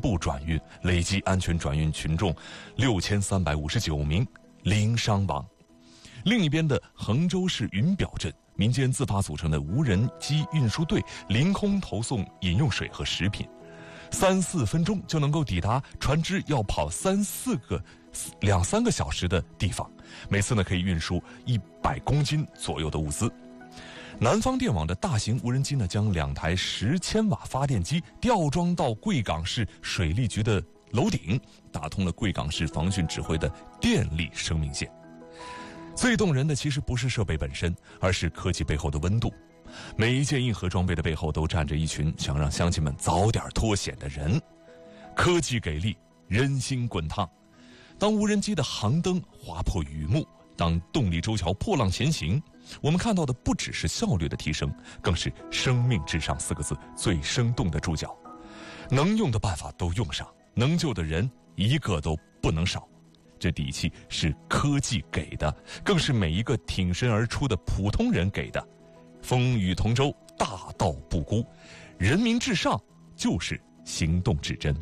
部转运，累计安全转运群众6359名，零伤亡。另一边的衡州市云表镇，民间自发组成的无人机运输队凌空投送饮用水和食品，3-4分钟就能够抵达船只要跑2-3个小时的地方，每次呢可以运输100公斤左右的物资。南方电网的大型无人机呢，将2台10千瓦发电机吊装到贵港市水利局的楼顶，打通了贵港市防汛指挥的电力生命线。最动人的其实不是设备本身，而是科技背后的温度。每一件硬核装备的背后都站着一群想让乡亲们早点脱险的人。科技给力，人心滚烫。当无人机的航灯划破雨幕，当动力舟桥破浪前行，我们看到的不只是效率的提升，更是生命至上4个字最生动的注脚。能用的办法都用上，能救的人一个都不能少。这底气是科技给的，更是每一个挺身而出的普通人给的。风雨同舟，大道不孤，人民至上就是行动至真。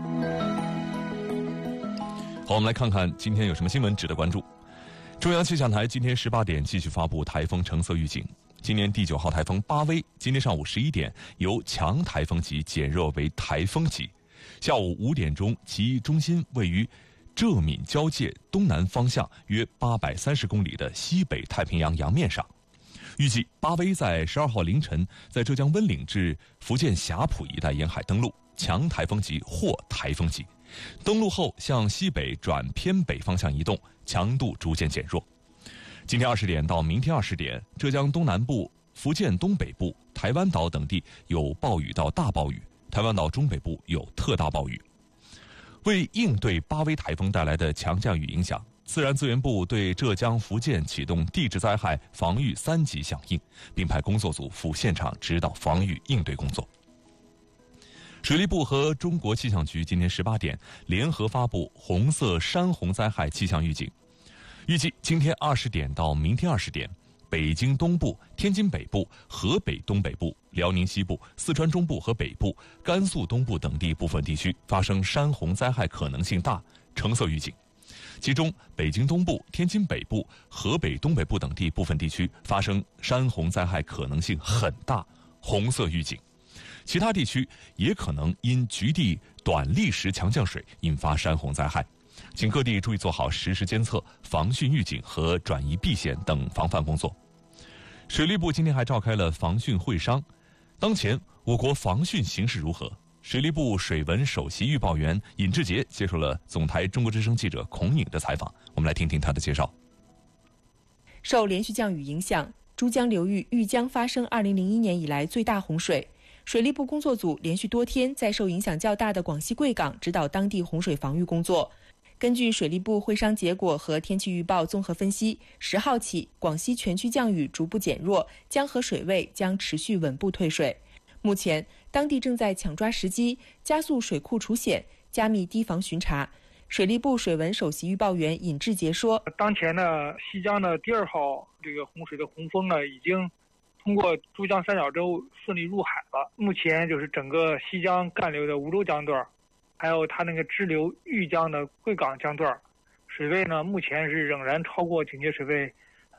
好，我们来看看今天有什么新闻值得关注。中央气象台今天18点继续发布台风橙色预警。今年第9号台风巴威，今天上午11点由强台风级减弱为台风级，下午5点钟其中心位于浙闽交界东南方向约830公里的西北太平洋洋面上。预计巴威在12号凌晨在浙江温岭至福建霞浦一带沿海登陆，强台风级或台风级。登陆后向西北转偏北方向移动，强度逐渐减弱。今天20点到明天20点，浙江东南部、福建东北部、台湾岛等地有暴雨到大暴雨，台湾岛中北部有特大暴雨。为应对巴威台风带来的强降雨影响，自然资源部对浙江、福建启动地质灾害防御3级响应，并派工作组赴现场指导防御应对工作。水利部和中国气象局今天18点联合发布红色山洪灾害气象预警，预计今天20点到明天20点，北京东部、天津北部、河北东北部、辽宁西部、四川中部和北部、甘肃东部等地部分地区发生山洪灾害可能性大，橙色预警。其中，北京东部、天津北部、河北东北部等地部分地区发生山洪灾害可能性很大，红色预警。其他地区也可能因局地短砾石强降水引发山洪灾害，请各地注意做好实时监测、防汛预警和转移避险等防范工作。水利部今天还召开了防汛会商。当前我国防汛形势如何？水利部水文首席预报员尹志杰接受了总台中国之声记者孔颖的采访，我们来听听他的介绍。 受连续降雨影响，珠江流域豫江发生2001年以来最大洪水。水利部工作组连续多天在受影响较大的广西贵港指导当地洪水防御工作。根据水利部会商结果和天气预报综合分析，10号起广西全区降雨逐步减弱，江河水位将持续稳步退水。目前当地正在抢抓时机，加速水库除险，加密堤防巡查。水利部水文首席预报员尹志杰说， 当前呢，西江的第2号这个洪水的洪峰呢，已经通过珠江三角洲顺利入海了。目前就是整个西江干流的梧州江段，还有它那个支流豫江的贵港江段，水位呢目前是仍然超过警戒水位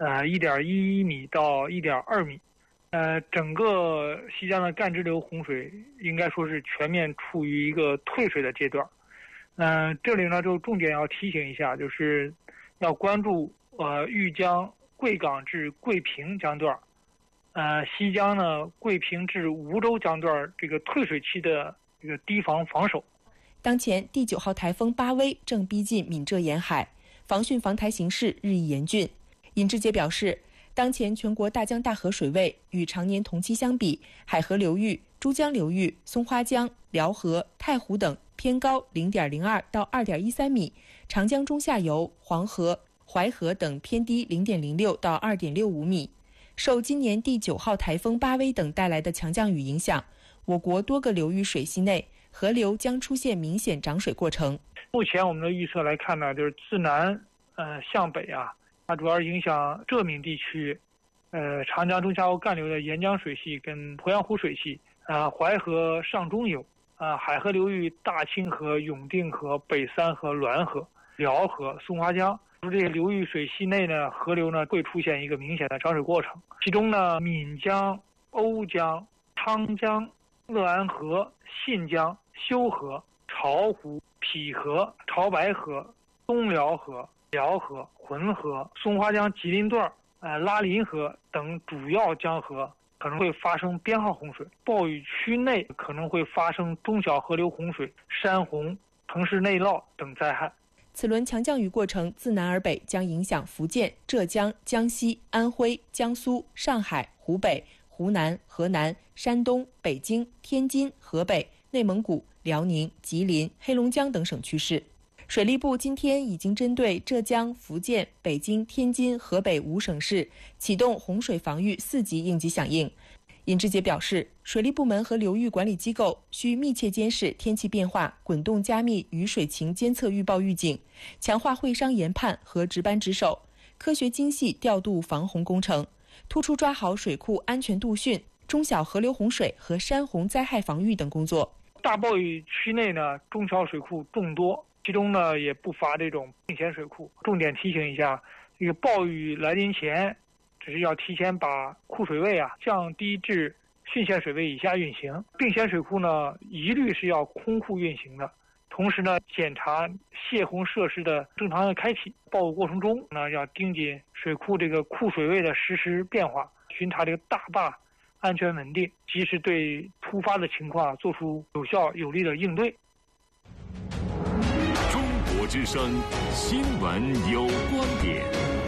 1.11米到1.2米。整个西江的干支流洪水应该说是全面处于一个退水的阶段。这里呢就重点要提醒一下，就是要关注豫江贵港至贵平江段，西江呢贵平至梧州江段这个退水期的这个堤防防守。 当前第9号台风巴威正逼近闽浙沿海，防汛防台形势日益严峻。尹志杰表示，当前全国大江大河水位与常年同期相比，海河流域、珠江流域、松花江、辽河、太湖等偏高0.02到2.13米，长江中下游、黄河、淮河等偏低0.06到2.65米。受今年第9号台风巴威等带来的强降雨影响，我国多个流域水系内河流将出现明显涨水过程。 目前我们的预测来看呢，就是自南向北它主要影响浙闽地区，长江中下游干流的沿江水系跟鄱阳湖水系，淮河上中游， 海河流域大清河、永定河、北三河、滦河、辽河、松花江。这些流域水系内呢，河流呢会出现一个明显的涨水过程。其中呢，岷江、瓯江、汤江、乐安河、信江、修河、巢湖、匹河、潮白河、东辽河、辽河、浑河、松花江吉林段、拉林河等主要江河可能会发生编号洪水。暴雨区内可能会发生中小河流洪水、山洪、城市内涝等灾害。 此轮强降雨过程自南而北，将影响福建、浙江、江西、安徽、江苏、上海、湖北、湖南、河南、山东、北京、天津、河北、内蒙古、辽宁、吉林、黑龙江等省区市。水利部今天已经针对浙江、福建、北京、天津、河北5省市启动洪水防御4级应急响应。尹志杰表示，水利部门和流域管理机构需密切监视天气变化，滚动加密雨水情监测预报预警，强化会商研判和值班值守，科学精细调度防洪工程，突出抓好水库安全度汛、中小河流洪水和山洪灾害防御等工作。 大暴雨区内呢，中小水库众多，其中呢也不乏这种并线水库。重点提醒一下，这个暴雨来临前，只是要提前把库水位降低至汛限水位以下运行。并线水库呢，一律是要空库运行的。同时呢，检查泄洪设施的正常的开启。暴雨过程中呢，要盯紧水库这个库水位的实时变化，巡查这个大坝安全稳定，及时对突发的情况做出有效有力的应对。 中国之声新闻有观点。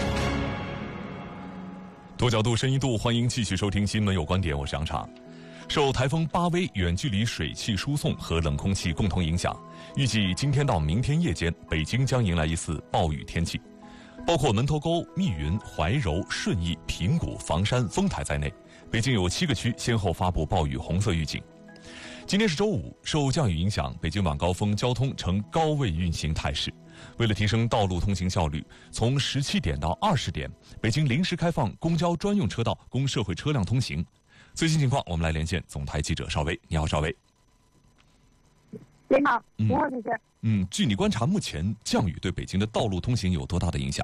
多角度、深一度，欢迎继续收听《新闻有观点》，我是杨畅。受台风巴威远距离水汽输送和冷空气共同影响，预计今天到明天夜间，北京将迎来一次暴雨天气，包括门头沟、密云、怀柔、顺义、平谷、房山、丰台在内，北京有7个区先后发布暴雨红色预警。今天是周五，受降雨影响，北京晚高峰交通呈高位运行态势。为了提升道路通行效率，从17点到20点，北京临时开放公交专用车道供社会车辆通行。最新情况，我们来连线总台记者邵薇。你好，邵薇。 你好，你好，主持人。 据你观察，目前降雨对北京的道路通行有多大的影响？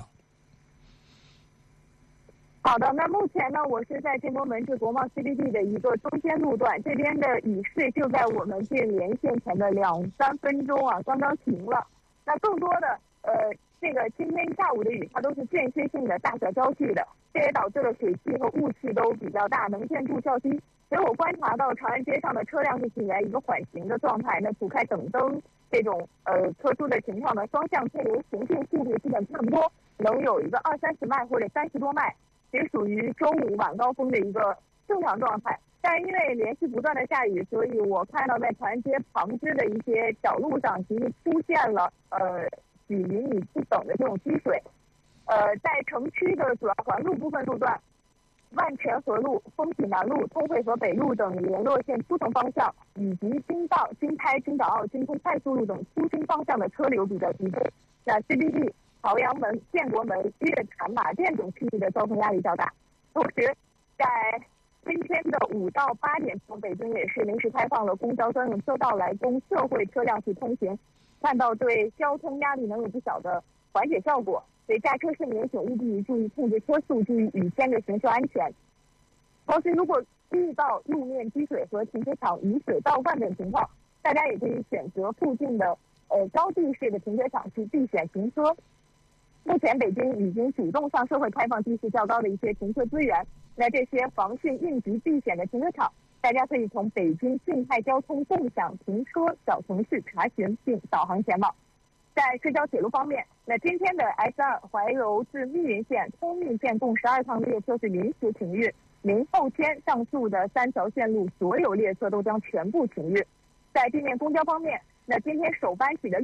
好的，那目前呢，我是在建国门至国贸 CBD 的一个中间路段，这边的雨势就在我们这连线前的2-3分钟刚刚停了。那更多的这个今天下午的雨，它都是间歇性的大小交替的，这也导致了水汽和雾气都比较大，能见度较低。所以我观察到长安街上的车辆是处在一个缓行的状态，那铺开等灯这种特殊的情况呢，双向车流行进速度基本差不多，能有一个20-30迈或者30多迈，也属于周五晚高峰的一个正常状态。但因为连续不断的下雨，所以我看到在长安街旁支的一些小路上，其实出现了几厘米不等的这种积水。在城区的主要环路部分路段，万泉河路、丰体南路、通惠河北路等联络线出城方向，以及京道、京开、京港澳、京通快速路等出京方向的车流比较集中。那 CBD、朝阳门、建国门、月坛、马甸等区域的交通压力较大。同时，在今天的5到8点钟，北京也是临时开放了公交专用车道来供社会车辆去通行，看到对交通压力能有不小的缓解效果。所以驾车市民请务必注意控制车速，注意雨天的行车安全。同时，如果遇到路面积水和停车场雨水倒灌等情况，大家也可以选择附近的高地式的停车场去避险停车。目前北京已经主动向社会开放地势较高的一些停车资源，那这些防汛应急避险的停车场，大家可以从北京静态交通共享停车小程序查询并导航前往。在市郊铁路方面，那今天的 S2 怀柔至密云线、通密线共12趟列车是临时停运，明后天上述的3条线路所有列车都将全部停运。在地面公交方面，那今天首班起的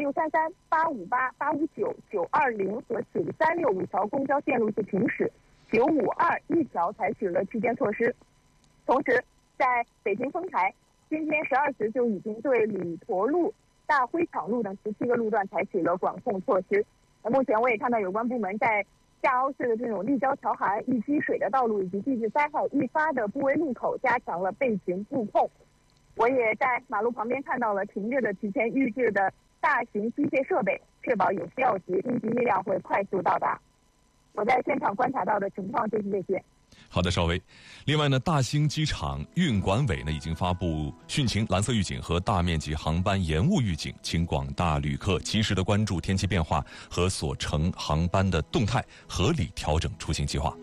633、858、859、920和9365条公交线路是停驶，952一条采取了区间措施。同时，在北京丰台，今天12时就已经对李驼路、大灰厂路等17个路段采取了管控措施。目前我也看到有关部门在夏凹市的这种立交桥涵易积水的道路以及地质灾害易发的部位路口加强了备勤布控。 我也在马路旁边看到了停着的提前预制的大型机械设备，确保有需要时应急力量会快速到达。我在现场观察到的情况就是这些。 好的，邵薇。另外呢，大兴机场运管委呢已经发布汛情蓝色预警和大面积航班延误预警，请广大旅客及时的关注天气变化和所乘航班的动态，合理调整出行计划。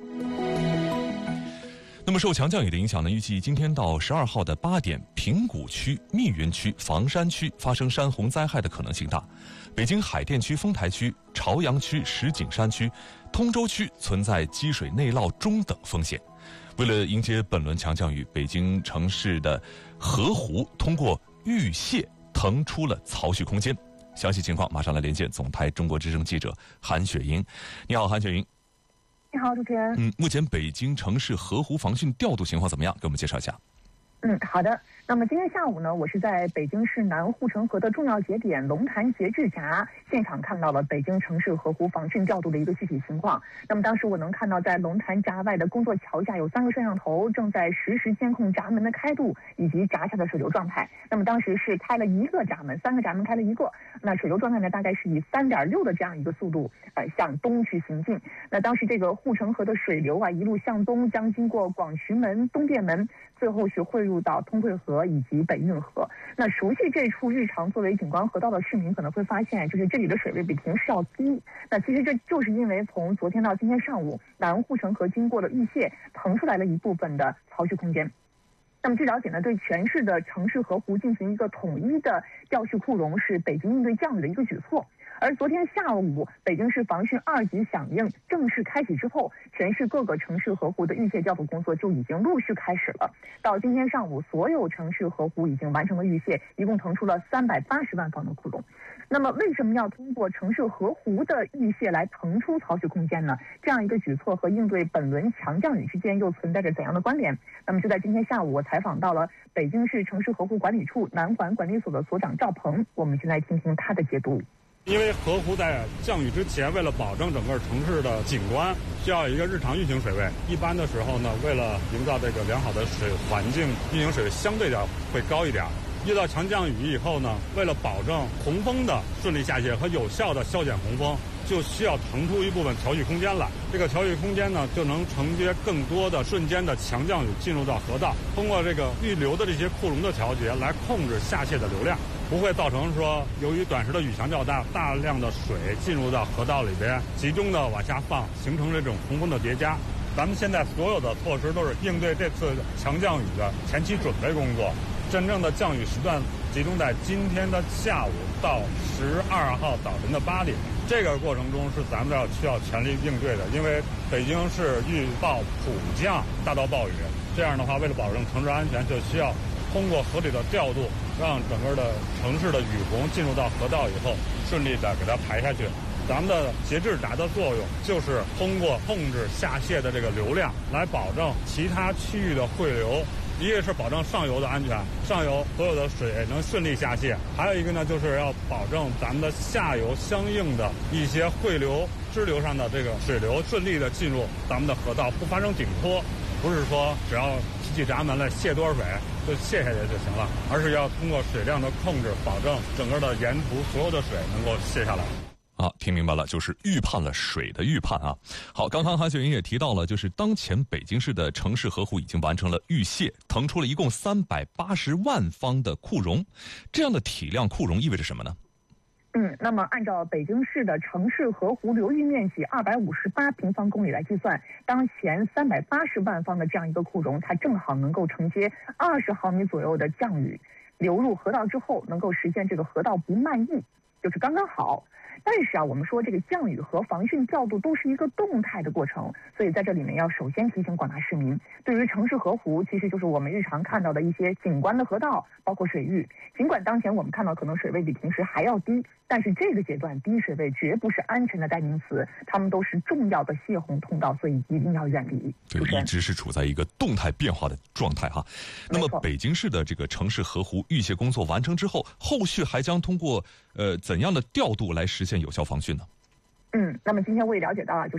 那么受强降雨的影响呢，预计今天到12号的8点，平谷区、密云区、房山区发生山洪灾害的可能性大。北京海淀区、丰台区、朝阳区、石景山区、通州区存在积水内涝中等风险。为了迎接本轮强降雨，北京城市的河湖通过预泄腾出了槽蓄空间。详细情况马上来连线总台中国之声记者韩雪莹。你好，韩雪莹。 你好，主持人。 目前北京城市河湖防汛调度情况怎么样？给我们介绍一下。 好的。那么今天下午呢，我是在北京市南护城河的重要节点龙潭节制闸现场看到了北京城市河湖防汛调度的一个具体情况。那么当时我能看到，在龙潭闸外的工作桥下有3个摄像头正在实时监控闸门的开度以及闸下的水流状态。那么当时是开了1个闸门，3个闸门开了1个，那水流状态呢大概是以3.6的这样一个速度向东去行进。那当时这个护城河的水流一路向东，将经过广渠门、东便门，最后是汇入到通惠河以及北运河。那熟悉这处日常作为景观河道的市民可能会发现，就是这里的水位比平时要低。那其实这就是因为从昨天到今天上午，南护城河经过了预泄，腾出来了一部分的槽蓄空间。那么据了解呢，对全市的城市河湖进行一个统一的调蓄库容，是北京应对降雨的一个举措。而昨天下午，北京市防汛2级响应正式开启之后，全市各个城市河湖的预泄调度工作就已经陆续开始了。到今天上午，所有城市河湖已经完成了预泄，一共腾出了380万方的库容。那么为什么要通过城市河湖的预泄来腾出槽蓄空间呢？这样一个举措和应对本轮强降雨之间又存在着怎样的关联？那么就在今天下午，我采访到了北京市城市河湖管理处南环管理所的所长赵鹏，我们现在听听他的解读。 因为河湖在降雨之前，为了保证整个城市的景观，需要有一个日常运行水位。一般的时候呢，为了营造这个良好的水环境，运行水位相对的会高一点。遇到强降雨以后呢，为了保证洪峰的顺利下泄和有效的消减洪峰，就需要腾出一部分槽蓄空间来。这个槽蓄空间呢，就能承接更多的瞬间的强降雨进入到河道，通过这个预流的这些库容的调节来控制下泄的流量，不会造成说由于短时的雨强较大，大量的水进入到河道里边，集中的往下放，形成这种洪峰的叠加。咱们现在所有的措施都是应对这次强降雨的前期准备工作。真正的降雨时段集中在今天的下午到12号早晨的8点，这个过程中是咱们需要全力应对的。因为北京市预报普降大到暴雨，这样的话，为了保证城市安全，就需要通过合理的调度，让整个的城市的雨洪进入到河道以后，顺利的给它排下去。咱们的节制闸的作用就是通过控制下泄的这个流量，来保证其他区域的汇流。一个是保证上游的安全，上游所有的水能顺利下泄；还有一个呢，就是要保证咱们的下游相应的一些汇流、支流上的这个水流顺利的进入咱们的河道，不发生顶脱。不是说只要提起闸门来泄多少水就泄下去就行了，而是要通过水量的控制，保证整个的沿途所有的水能够泄下来。 听明白了，就是预判了水的预判啊。好，刚刚韩雪莹也提到了，就是当前北京市的城市河湖已经完成了预泄，腾出了一共380万方的库容。这样的体量库容意味着什么呢？ 那么按照北京市的城市河湖流域面积258平方公里来计算，当前380万方的这样一个库容，它正好能够承接20毫米左右的降雨流入河道之后，能够实现这个河道不漫溢，就是刚刚好。但是我们说这个降雨和防汛调度都是一个动态的过程，所以在这里面要首先提醒广大市民，对于城市河湖，其实就是我们日常看到的一些景观的河道，包括水域。尽管当前我们看到可能水位比平时还要低，但是这个阶段低水位绝不是安全的代名词，它们都是重要的泄洪通道，所以一定要远离。 对，一直是处在一个动态变化的状态哈。那么北京市的这个城市河湖预泄工作完成之后，后续还将通过怎样的调度来实现有效防汛呢？ 那么今天我也了解到就是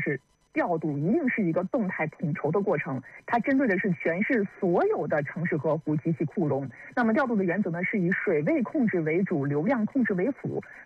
调度一定是一个动态统筹的过程，它针对的是全市所有的城市和湖及其库容。那么调度的原则呢，是以水位控制为主，流量控制为辅。